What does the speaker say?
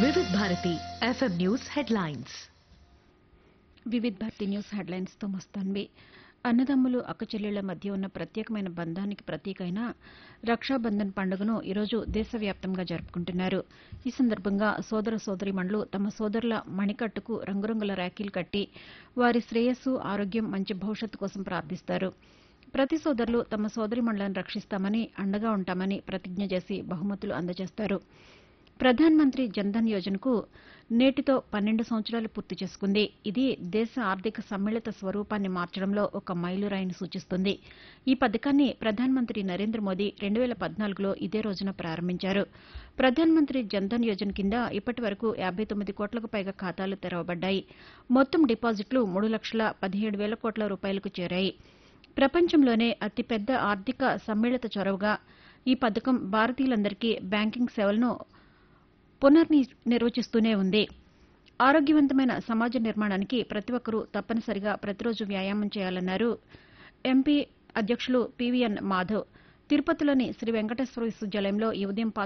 వివిధ Bharati FM news headlines. వివిధ Bharati news హెడ్లైన్స్తో మస్తాన్వి. అన్నదమ్ములు అక్కచెల్లెళ్ల మధ్య ఉన్న ప్రత్యేకమైన బంధానికి ప్రతీకైన రక్షాబంధన్ పండుగను ఈరోజు దేశవ్యాప్తంగా జరుపుకుంటున్నారు. ఈ సందర్భంగా సోదర సోదరీమణులు తమ సోదరుల మణికట్టుకు రంగురంగుల రాఖీలు కట్టి వారి శ్రేయస్సు, ఆరోగ్యం, మంచి భవిష్యత్తు కోసం ప్రార్థిస్తారు. ప్రతి సోదరులు తమ సోదరీమణులను రక్షిస్తామని, అండగా ఉంటామని ప్రతిజ్ఞ చేసి బహుమతులు అందజేస్తారు. ప్రధాన్ మంత్రి జన్ధన్ యోజనకు నేటితో 12 సంవత్సరాలు పూర్తి చేసుకుంది. ఇది దేశ ఆర్థిక సమ్మిళిత స్వరూపాన్ని మార్చడంలో ఒక మైలురాయిని సూచిస్తుంది. ఈ పథకాన్ని ప్రధాన్ మంత్రి నరేంద్ర మోదీ 2014లో ఇదే రోజున ప్రారంభించారు. ప్రధాన్ మంత్రి జన్ధన్ యోజన కింద ఇప్పటి వరకు 59 కోట్లకు పైగా ఖాతాలు తెరవబడ్డాయి. మొత్తం డిపాజిట్లు 3,17,000 కోట్ల రూపాయలకు చేరాయి. ప్రపంచంలోనే అతిపెద్ద ఆర్థిక సమ్మిళిత చొరవగా ఈ పథకం భారతీయులందరికీ బ్యాంకింగ్ సేవలను పునర్నిర్వచిస్తూనే ఉంది. ఆరోగ్యవంతమైన సమాజ నిర్మాణానికి ప్రతి ఒక్కరూ తప్పనిసరిగా ప్రతిరోజు వ్యాయామం చేయాలన్నారు ఎంపీ అధ్యక్షులు పీవీఎన్ మాధవ్. తిరుపతిలోని శ్రీ వెంకటేశ్వర విశ్వవిద్యాలయంలో ఈ ఉదయం